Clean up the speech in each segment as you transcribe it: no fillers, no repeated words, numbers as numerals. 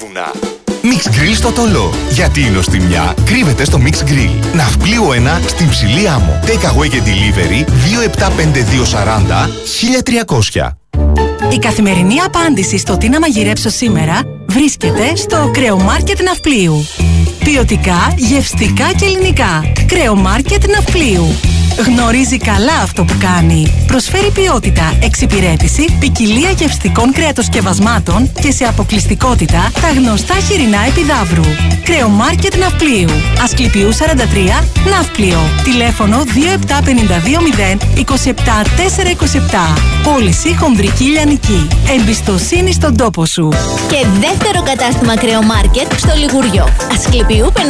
βουνά. Mix Grill στο Τολό. Γιατί η νοστιμιά κρύβεται στο Mix Grill. Ναυπλίου 1 στην Ψηλή Άμμο. Takeaway και delivery 275-240 1300. Η καθημερινή απάντηση στο τι να μαγειρέψω σήμερα βρίσκεται στο Κρεομάρκετ Ναυπλίου. Ποιοτικά, γευστικά και ελληνικά. Κρεομάρκετ Ναυπλίου. Γνωρίζει καλά αυτό που κάνει. Προσφέρει ποιότητα, εξυπηρέτηση, ποικιλία γευστικών κρεατοσκευασμάτων και σε αποκλειστικότητα τα γνωστά χοιρινά Επιδαύρου. Κρεομάρκετ Ναυπλίου. Ασκληπιού 43, Ναύπλιο. Τηλέφωνο 27520 27427. Πώληση χονδρική λιανική. Εμπιστοσύνη στον τόπο σου. Και δεύτερο κατάστημα Κρεομάρκετ στο Λιγουριό. Ασκληπιού 52.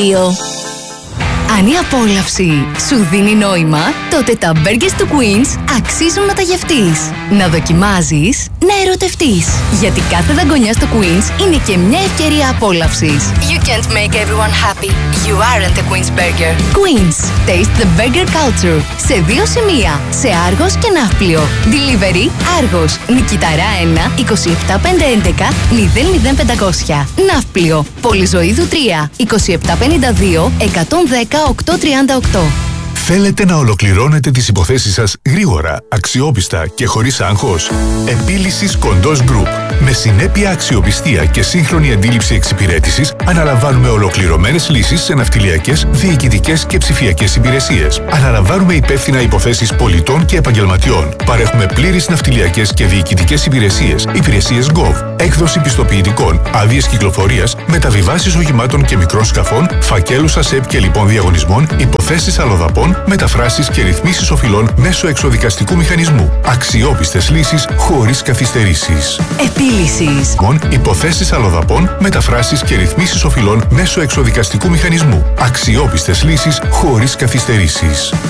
Αν η απόλαυση σου δίνει νόημα, τότε τα μπέργκερς του Queen's αξίζουν να τα γευτείς. Να δοκιμάζεις, να ερωτευτείς. Γιατί κάθε δαγκονιά στο Queen's είναι και μια ευκαιρία απόλαυσης. You can't make everyone happy. You aren't a Queen's Burger. Queen's. Taste the burger culture. Σε 2 σημεία. Σε Άργος και Ναύπλιο. Delivery Άργος. Νικηταρά 1 27511 00500. Ναύπλιο. Πολυζωίδου 3 2752 110 838. Θέλετε να ολοκληρώνετε τις υποθέσεις σας γρήγορα, αξιόπιστα και χωρίς άγχος? Επίλυσης Κοντός Group. Με συνέπεια, αξιοπιστία και σύγχρονη αντίληψη εξυπηρέτησης, αναλαμβάνουμε ολοκληρωμένες λύσεις σε ναυτιλιακές, διοικητικές και ψηφιακές υπηρεσίες. Αναλαμβάνουμε υπεύθυνα υποθέσεις πολιτών και επαγγελματιών. Παρέχουμε πλήρεις ναυτιλιακές και διοικητικές υπηρεσίες, υπηρεσίες Gov, έκδοση πιστοποιητικών, άδειες κυκλοφορίας, μεταβιβάσεις οχημάτων και μικρών σκαφών, φακέλους ΑΣΕΠ και λοιπόν διαγωνισμών, υποθέσεις αλλοδαπών, μεταφράσεις και ρυθμίσεις οφειλών μέσω εξοδικαστικού μηχανισμού. Αξιόπιστες λύσεις χωρίς καθυστερήσεις. Επίλυσης. Υποθέσεις αλλοδαπών, μεταφράσεις και ρυθμίσεις οφειλών μέσω εξοδικαστικού μηχανισμού. Αξιόπιστες λύσεις χωρίς καθυστερήσεις.